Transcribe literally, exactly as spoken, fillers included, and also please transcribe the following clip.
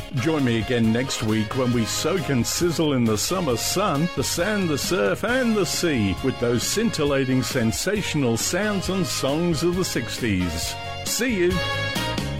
Join me again next week when we soak and sizzle in the summer sun, the sand, the surf and the sea with those scintillating sensational sounds and songs of the sixties. See you!